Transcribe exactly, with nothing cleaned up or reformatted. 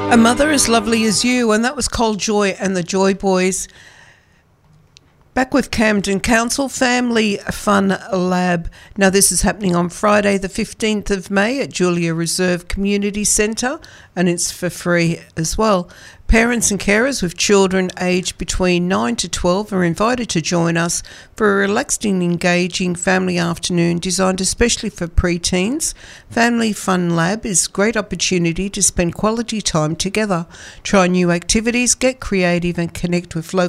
A Mother as Lovely as You, and that was Cole Joy and the Joy Boys. Back with Camden Council Family Fun Lab. Now this is happening on Friday the fifteenth of May at Julia Reserve Community Centre, and it's for free as well. Parents and carers with children aged between nine to twelve are invited to join us for a relaxed and engaging family afternoon designed especially for preteens. Family Fun Lab is a great opportunity to spend quality time together, try new activities, get creative and connect with local